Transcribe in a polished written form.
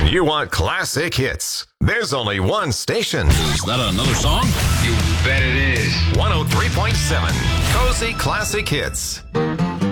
You want classic hits? There's only one station. Is that another song? You bet it is. 103.7 Cozy Classic Hits.